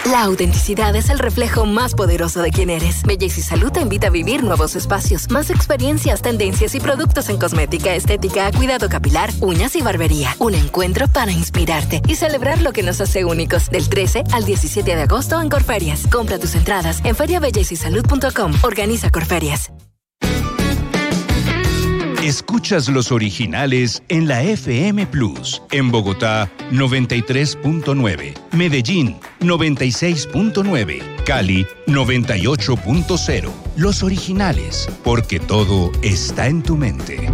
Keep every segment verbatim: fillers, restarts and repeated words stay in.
La autenticidad es el reflejo más poderoso de quién eres. Belleza y Salud te invita a vivir nuevos espacios, más experiencias, tendencias y productos en cosmética, estética, cuidado capilar, uñas y barbería. Un encuentro para inspirarte y celebrar lo que nos hace únicos. Del trece al diecisiete de agosto en Corferias. Compra tus entradas en feria belleza y salud punto com. Organiza Corferias. Escuchas los originales en la F M Plus. En Bogotá, noventa y tres punto nueve. Medellín, noventa y seis punto nueve. Cali, noventa y ocho punto cero. Los originales, porque todo está en tu mente.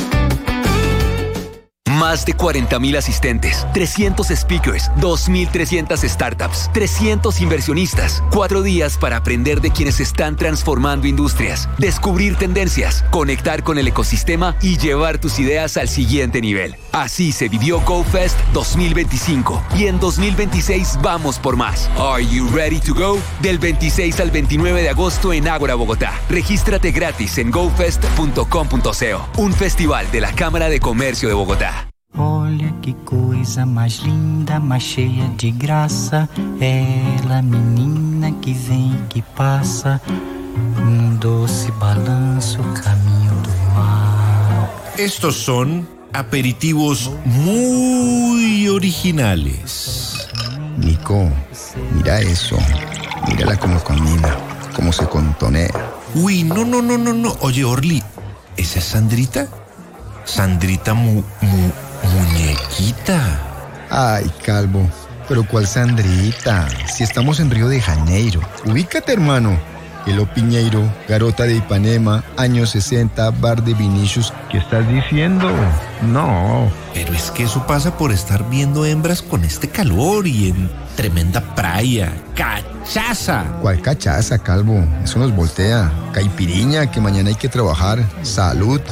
Más de cuarenta mil asistentes, trescientos speakers, dos mil trescientas startups, trescientos inversionistas, cuatro días para aprender de quienes están transformando industrias, descubrir tendencias, conectar con el ecosistema y llevar tus ideas al siguiente nivel. Así se vivió GoFest dos mil veinticinco y en dos mil veintiséis vamos por más. Are you ready to go? Del veintiséis al veintinueve de agosto en Ágora, Bogotá. Regístrate gratis en go fest punto com punto co, un festival de la Cámara de Comercio de Bogotá. Olha que coisa mais linda, mais cheia de graça. Ela, menina que vem e que passa, num doce balanço, caminho do mar. Estos son aperitivos muy originales. Nico, mira eso. Mírala cómo camina, cómo se contonea. Uy, no, no, no, no, no. Oye, Orly, ¿esa es Sandrita? Sandrita mu, mu, muñequita. Ay, Calvo, pero ¿cuál Sandrita? Si estamos en Río de Janeiro. Ubícate, hermano. Elo Piñeiro, Garota de Ipanema, años sesenta, bar de Vinicius. ¿Qué estás diciendo? No. Pero es que eso pasa por estar viendo hembras con este calor y en tremenda playa. ¡Cachaza! ¿Cuál cachaza, Calvo? Eso nos voltea. Caipiriña, que mañana hay que trabajar. Salud.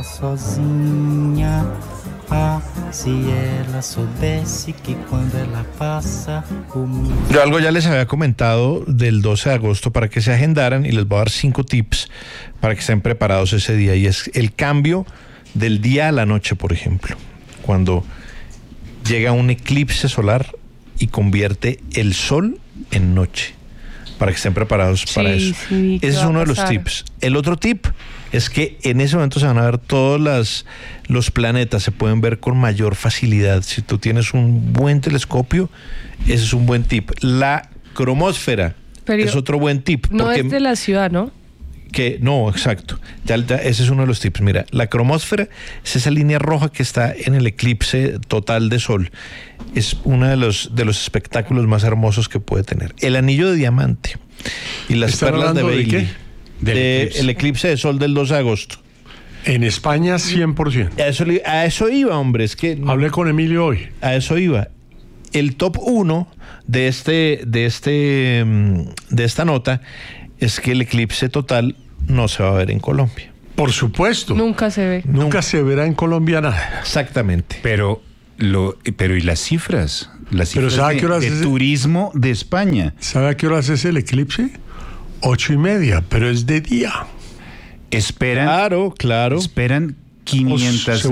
Yo algo ya les había comentado del doce de agosto para que se agendaran y les voy a dar cinco tips para que estén preparados ese día, y es el cambio del día a la noche, por ejemplo, cuando llega un eclipse solar y convierte el sol en noche, para que estén preparados sí, para eso. Sí, ese es uno de los tips. El otro tip es que en ese momento se van a ver todos las, los planetas, se pueden ver con mayor facilidad. Si tú tienes un buen telescopio, ese es un buen tip. La cromósfera Pero es otro buen tip. No es de la ciudad, ¿no? Que no, exacto. Ya, ya, ese es uno de los tips. Mira, la cromósfera es esa línea roja que está en el eclipse total de sol. Es uno de los, de los espectáculos más hermosos que puede tener. El anillo de diamante y las perlas de Bailey. ¿De qué? Del de eclipse. El eclipse de sol del doce de agosto. En España, cien por ciento. A eso, a eso iba, hombre. Es que hablé con Emilio hoy. A eso iba. El top uno de este, de este, de esta nota es que el eclipse total no se va a ver en Colombia. Por supuesto. Nunca se ve. Nunca, Nunca se verá en Colombia nada. Exactamente. Pero lo, pero ¿y las cifras? Las cifras pero ¿sabe de, qué horas de es turismo de España. ¿Sabe a qué horas es el eclipse? Ocho y media, pero es de día. Esperan. Claro, claro. Esperan quinientos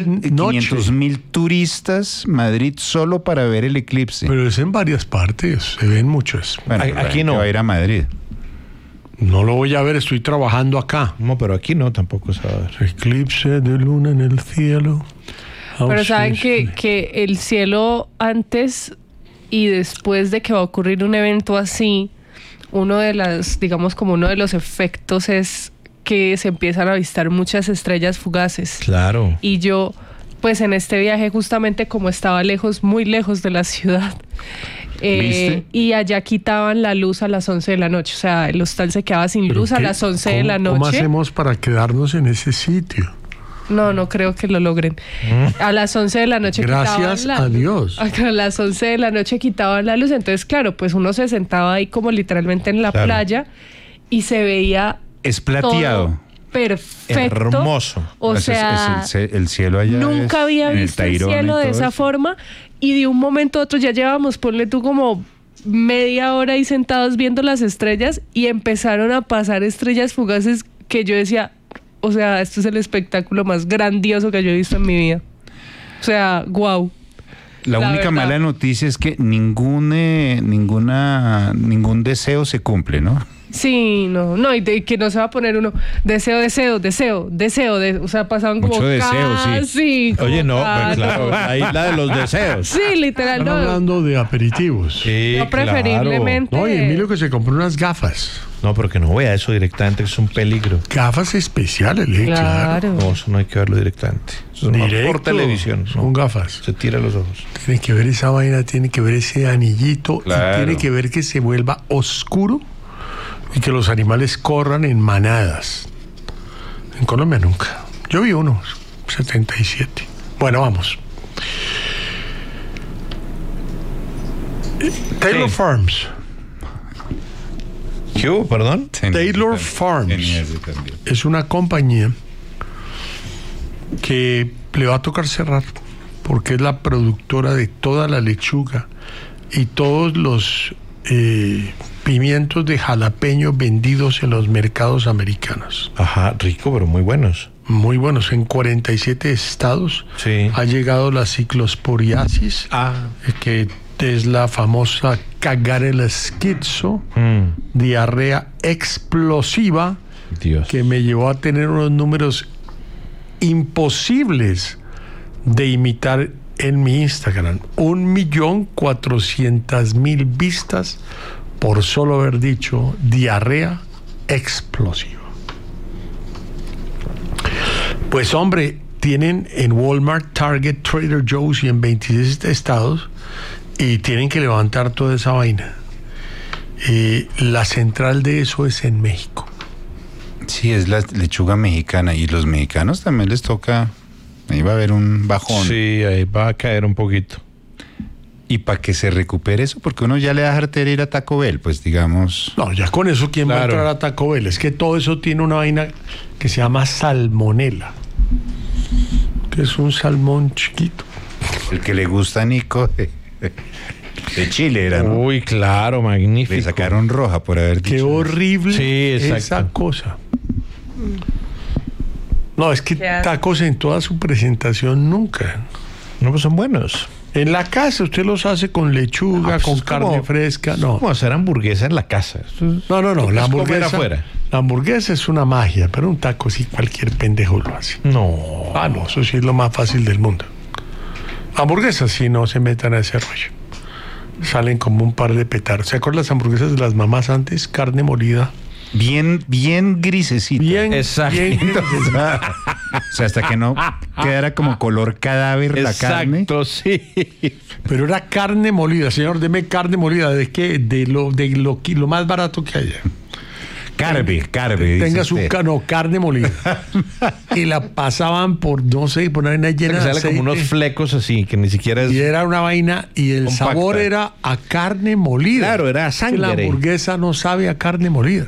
mil turistas Madrid solo para ver el eclipse. Pero es en varias partes, se ven muchos. Bueno, aquí no. Va a ir a Madrid. No lo voy a ver, estoy trabajando acá. No, pero aquí no, tampoco se va a ver. Eclipse de luna en el cielo. Pero saben que, que el cielo antes y después de que va a ocurrir un evento así, uno de las, digamos como uno de los efectos es que se empiezan a avistar muchas estrellas fugaces. Claro. Y yo, pues en este viaje justamente como estaba lejos, muy lejos de la ciudad, eh, y allá quitaban la luz a las once de la noche, o sea, el hostal se quedaba sin luz a las once de la noche. ¿Cómo hacemos para quedarnos en ese sitio? No, no creo que lo logren. Mm. A las once de la noche Gracias quitaban la a Dios. A las once de la noche quitaban la luz. Entonces, claro, pues uno se sentaba ahí como literalmente en la claro. playa y se veía es plateado. Todo perfecto. Hermoso. O es, sea, es el, el cielo allá. Nunca es, había visto el, el cielo de esa eso. forma. Y de un momento a otro ya llevamos, ponle tú como media hora ahí sentados viendo las estrellas y empezaron a pasar estrellas fugaces que yo decía, o sea, esto es el espectáculo más grandioso que yo he visto en mi vida. O sea, guau. La, la única verdad. mala noticia es que ningún, eh, ninguna, ningún deseo se cumple, ¿no? Sí, no, no, y de, que no se va a poner uno deseo, deseo, deseo, deseo, de, o sea, pasaban como mucho deseo, casi, sí. Oye, no, pues claro, la isla de los deseos. Sí, literal. Están no. hablando de aperitivos. Sí, no, preferiblemente. Claro. No, y Emilio que se compró unas gafas. No, pero que no vea eso directamente, que es un peligro. Gafas especiales, ¿eh? Claro. claro. No, eso no hay que verlo directamente. Eso Directo, no por televisión. Son no. gafas. Se tira los ojos. Tiene que ver esa vaina, tiene que ver ese anillito, Claro. y tiene que ver que se vuelva oscuro y que los animales corran en manadas. En Colombia nunca. Yo vi uno, setenta y siete. Bueno, vamos. Taylor sí. Farms. ¿Qué hubo, perdón? Taylor Farms es una compañía que le va a tocar cerrar porque es la productora de toda la lechuga y todos los eh, pimientos de jalapeño vendidos en los mercados americanos. Ajá, rico, pero muy buenos. Muy buenos. En cuarenta y siete estados sí. ha llegado la ciclosporiasis, ah. que es la famosa cagarela schizo, mm. diarrea explosiva, Dios. que me llevó a tener unos números imposibles de imitar en mi Instagram. Un millón cuatrocientas mil vistas por solo haber dicho diarrea explosiva. Pues hombre, tienen en Walmart, Target, Trader Joe's y en veintiséis estados, y tienen que levantar toda esa vaina. Eh, la central de eso es en México. Sí, es la lechuga mexicana, y los mexicanos también les toca, ahí va a haber un bajón. Sí, ahí va a caer un poquito. Y para que se recupere eso, porque uno ya le da jartera ir a Taco Bell, pues digamos. No, ya con eso, ¿quién claro. va a entrar a Taco Bell? Es que todo eso tiene una vaina que se llama salmonela, que es un salmón chiquito. El que le gusta a Nico de, de Chile era, ¿no? Uy, claro, magnífico. Le sacaron roja por haber dicho. Qué horrible sí, esa cosa. No, es que tacos en toda su presentación nunca. No, pues son buenos. En la casa usted los hace con lechuga, ah, pues con carne como, fresca. No. Es como hacer hamburguesa en la casa. No, no, no. La hamburguesa, afuera. la hamburguesa es una magia, pero un taco sí cualquier pendejo lo hace. No. Ah, no, eso sí es lo más fácil del mundo. Hamburguesas sí no se metan a ese rollo. Salen como un par de petardos. ¿Se acuerdan las hamburguesas de las mamás antes? Carne molida. Bien, bien grisecita. Bien, exacto. Bien grisecita. O sea, hasta que no quedara como color cadáver la carne. Exacto, sí. Pero era carne molida. Señor, deme carne molida. ¿De qué? De lo, de lo, lo más barato que haya. Carbe, carbe. Tenga su no, carne molida. Y la pasaban por, no sé, por una vaina llena de aceite. Sale como unos flecos así, que ni siquiera es. Y era una vaina, y el compacta. Sabor era a carne molida. Claro, era sangre. Que la hamburguesa no sabe a carne molida.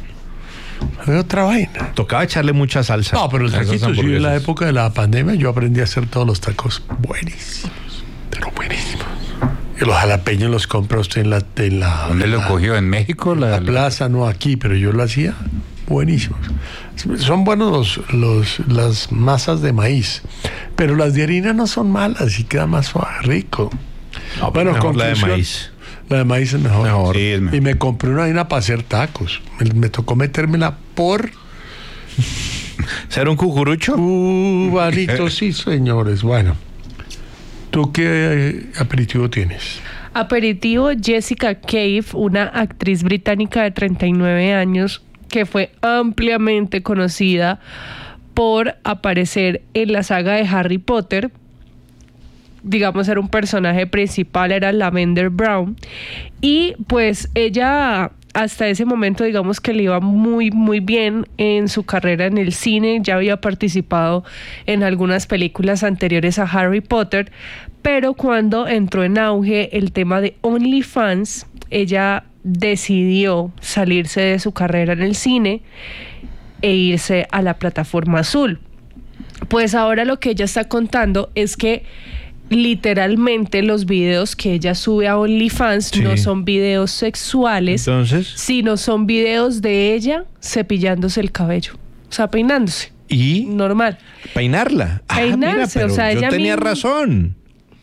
Es otra vaina. Tocaba echarle mucha salsa. No, pero el taquito, sí, en la época de la pandemia yo aprendí a hacer todos los tacos buenísimos. Pero buenísimos. Y los jalapeños los compra usted en la... En la ¿Dónde en lo la, cogió? ¿En México? La, la plaza, no aquí, pero yo lo hacía buenísimos. Son buenos los, los, las masas de maíz, pero las de harina no son malas y queda más suave, rico. No, bueno, con la de maíz. La de maíz es mejor. mejor. Sí, es mejor. Y me compré una harina para hacer tacos. Me, me tocó metérmela por... ¿Ser un cucurucho? Uh, varito, sí, señores. Bueno, ¿tú qué aperitivo tienes? Aperitivo Jessica Cave, una actriz británica de treinta y nueve años que fue ampliamente conocida por aparecer en la saga de Harry Potter. Digamos, era un personaje principal, era Lavender Brown, y pues ella hasta ese momento, digamos que le iba muy muy bien en su carrera en el cine, ya había participado en algunas películas anteriores a Harry Potter, pero cuando entró en auge el tema de OnlyFans, ella decidió salirse de su carrera en el cine e irse a la plataforma azul. Pues ahora lo que ella está contando es que literalmente los videos que ella sube a OnlyFans sí. no son videos sexuales, entonces, sino son videos de ella cepillándose el cabello, o sea, peinándose. Y normal. Peinarla. Peinarse, ah, mira, o sea, yo ella tenía misma... razón.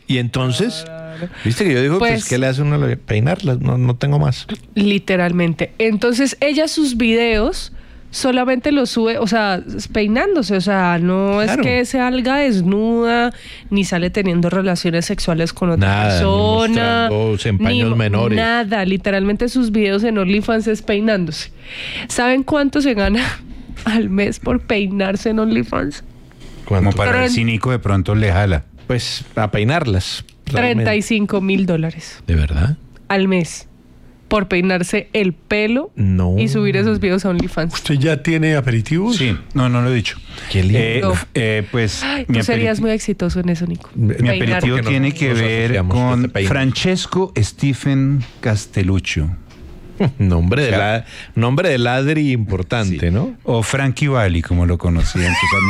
Y entonces, viste que yo digo, pues, pues ¿qué le hace uno a peinarlas? No, no tengo más. Literalmente. Entonces, ella sus videos solamente los sube, o sea, peinándose, o sea, no claro. es que se salga desnuda, ni sale teniendo relaciones sexuales con otra nada, persona. Ni en paños ni menores. Nada, literalmente sus videos en OnlyFans es peinándose. ¿Saben cuánto se gana al mes por peinarse en OnlyFans? Como para Pero el cínico de pronto le jala. Pues a peinarlas. treinta y cinco mil dólares. ¿De verdad? Al mes. Por peinarse el pelo no. y subir esos videos a OnlyFans. ¿Usted ya tiene aperitivos? Sí, no, no lo he dicho. Qué lindo. Eh, no. eh, pues, Ay, tú serías muy exitoso en eso, Nico. Mi Peinar. aperitivo no, tiene que ver con Francesco Stephen Castelluccio. Nombre de, la, nombre de ladri importante, sí. ¿no? O Frankie Valli, como lo conocían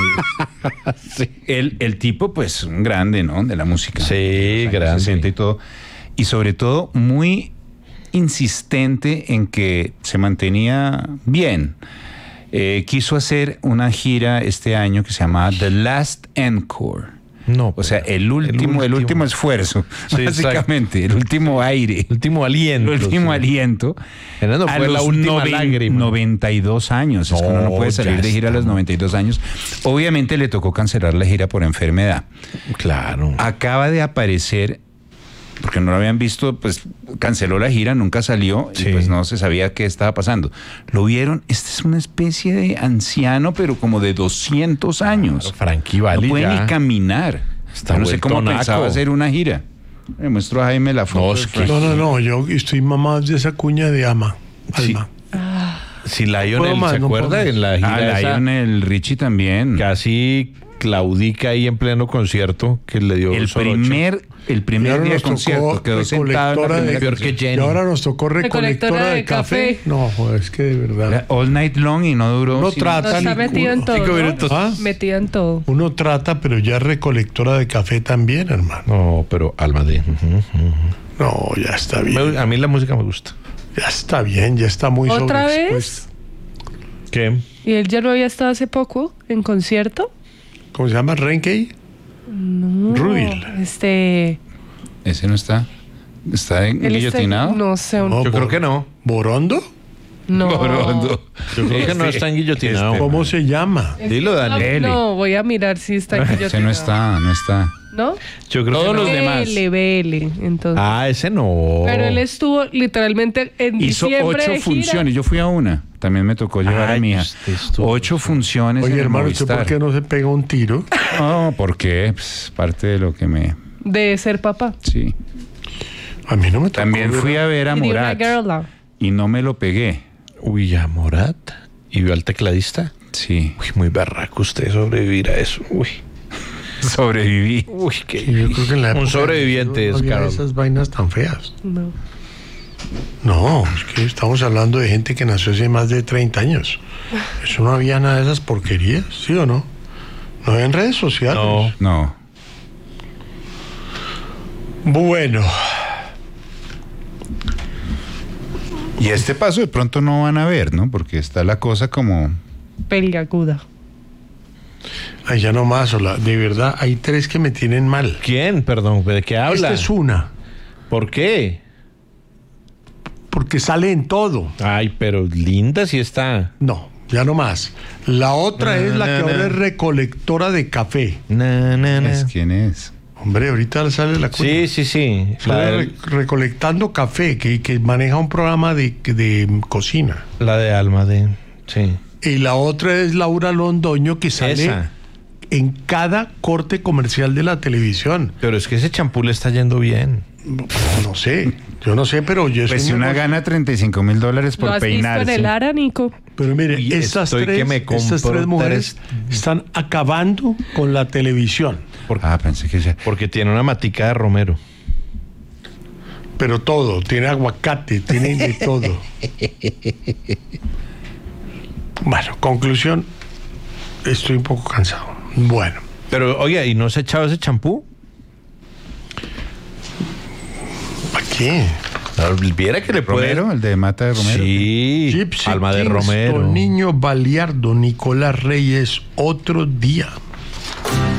sus amigos. sí. el, el tipo, pues, un grande, ¿no? De la música. Sí, grande. sesenta y todo. Y sobre todo, muy insistente en que se mantenía bien. Eh, quiso hacer una gira este año que se llamaba The Last Encore. No, o sea, el último, el último, el último esfuerzo, sí, básicamente, exacto. el último aire, el último aliento, el último sí. aliento. No a fue los la última noven, lágrima. noventa y dos años, no, es que uno no puede salir de gira a los noventa y dos años. Obviamente le tocó cancelar la gira por enfermedad. Claro. Acaba de aparecer, porque no lo habían visto, pues canceló la gira, nunca salió, sí. y pues no se sabía qué estaba pasando. Lo vieron, este es una especie de anciano, pero como de doscientos años. Claro, Frankie Valli no puede ya ni caminar. Está no sé cómo naco. Pensaba hacer una gira. Me muestro a Jaime la foto. No, es que no, no, no, yo estoy mamado de esa cuña de ama, Alma. Sí. Si Lionel, no ¿se no acuerda? En la gira ah, esa, Lionel Richie también. Casi claudica ahí en pleno concierto que le dio el primer el primer día de concierto quedó sentado en la peor que Jenny. Y ahora nos tocó recolectora, recolectora de, de café. café. No, es que de verdad. All night long y no duró. Uno trata. Está metido en todo. ¿No? ¿Ah? Metido en todo. Uno trata, pero ya recolectora de café también, hermano. No, pero Alma de. No, ya está bien. A mí la música me gusta. Ya está bien, ya está muy ¿Otra vez? ¿Qué? ¿Y él ya no había estado hace poco en concierto? ¿Cómo se llama? ¿Renkei? No. Ruil. Este. Ese no está. ¿Está guillotinado? Está, no sé. Un... No, yo creo que no. ¿Borondo? No. Borondo. Yo creo que no está en guillotinado. Este, ¿Cómo se llama? Dilo, Daniel. No, voy a mirar si está en guillotinado. Ese no está, no está. ¿No? Yo creo Todos que no. los demás. B L, B L, entonces. Ah, ese no. Pero él estuvo literalmente en Hizo diciembre ocho de funciones. Yo fui a una. También me tocó llevar Ay, a mi hija. Ocho funciones. Oye, en hermano, ¿usted por qué no se pega un tiro? No, porque pues, parte de lo que me... De ser papá. Sí. A mí no me tocó. También ver. fui a ver a Morat. Y no me lo pegué. Uy, a Morat. ¿Y vio al tecladista? Sí. Uy, muy berraco usted sobrevivir a eso. Uy. Sobreviví. Uy, qué. Sí, yo creo que en la un sobreviviente no es, Carol. Esas vainas tan feas. No. No, es que estamos hablando de gente que nació hace más de treinta años. Eso no había nada de esas porquerías, ¿sí o no? No había en redes sociales. No. No. Bueno. Y este paso de pronto no van a ver, ¿no? Porque está la cosa como... Peliaguda. Ay, ya no más, Ola. De verdad, hay tres que me tienen mal. ¿Quién? Perdón, ¿de qué habla? Esta es una. ¿Por qué? Porque sale en todo. Ay, pero linda sí está. No, ya no más. La otra na, es la na, que na. ahora es recolectora de café. Na, na, na. ¿Es quién es? Hombre, ahorita sale la cuña. Sí, sí, sí. La Sale de, re- recolectando café, que, que maneja un programa de, de cocina. la de Alma de... Sí. Y la otra es Laura Londoño, que sale Esa. en cada corte comercial de la televisión. Pero es que ese champú le está yendo bien. No, no sé, yo no sé, pero yo Pues soy si una negocio- gana treinta y cinco mil dólares ¿Lo por has visto peinarse. en el Ara, Nico? Pero mire, Uy, estas estoy tres, que me compro estas tres mujeres tres- están acabando con la televisión. Ah, pensé que ya... Porque tiene una matica de romero. Pero todo, tiene aguacate, tiene de todo. Bueno, conclusión, estoy un poco cansado. Bueno. Pero, oye, ¿y no se echaba ese champú? ¿Para qué? Viera que le puede... Romero, el de Mata de Romero. Sí, Gypsy Alma de Kingston, Romero. Niño Baliardo, Nicolás Reyes, Otro Día.